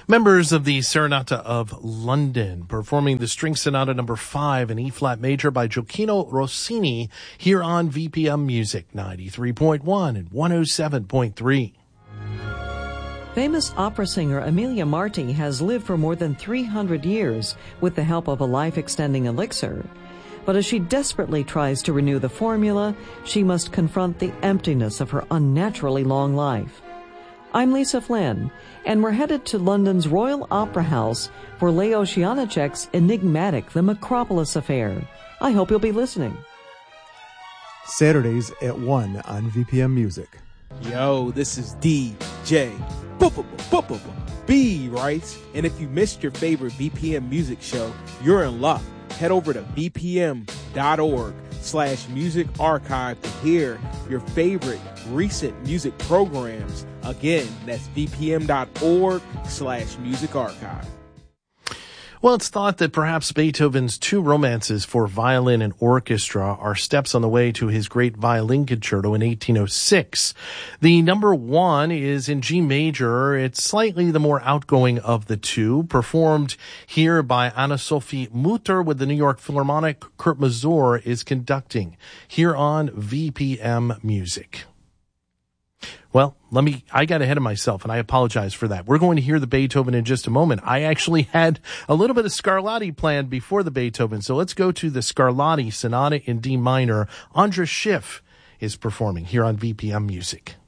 Members of the Serenata of London performing the String Sonata number 5 in E-flat major by Gioacchino Rossini here on VPM Music 93.1 and 107.3. Famous opera singer Emilia Marti has lived for more than 300 years with the help of a life-extending elixir. But as she desperately tries to renew the formula, she must confront the emptiness of her unnaturally long life. I'm Lisa Flynn, and we're headed to London's Royal Opera House for Leo Janacek's enigmatic The Macropolis Affair. I hope you'll be listening. Saturdays at 1 on VPM Music. Yo, this is DJ B, right? And if you missed your favorite VPM music show, you're in luck. Head over to vpm.org/music archive to hear your favorite recent music programs. Again, that's vpm.org/music archive. Well, it's thought that perhaps Beethoven's two romances for violin and orchestra are steps on the way to his great violin concerto in 1806. The number 1 is in G major. It's slightly the more outgoing of the two, performed here by Anna-Sophie Mutter with the New York Philharmonic. Kurt Masur is conducting here on VPM Music. Well, I got ahead of myself, and I apologize for that. We're going to hear the Beethoven in just a moment. I actually had a little bit of Scarlatti planned before the Beethoven, so let's go to the Scarlatti Sonata in D minor. Andras Schiff is performing here on VPM Music.